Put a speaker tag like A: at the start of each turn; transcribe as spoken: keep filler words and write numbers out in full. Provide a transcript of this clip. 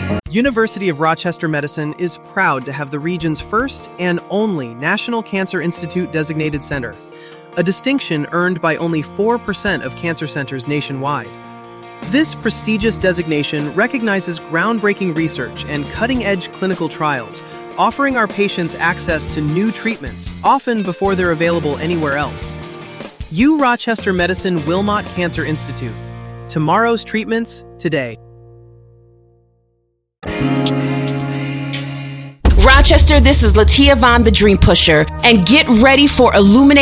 A: University of Rochester Medicine is proud to have the region's first and only National Cancer Institute designated center, a distinction earned by only four percent of cancer centers nationwide. This prestigious designation recognizes groundbreaking research and cutting-edge clinical trials, offering our patients access to new treatments, often before they're available anywhere else. U Rochester Medicine Wilmot Cancer Institute. Tomorrow's treatments, today.
B: Rochester, this is Latia Vaughn, the Dream Pusher, and get ready for Illuminate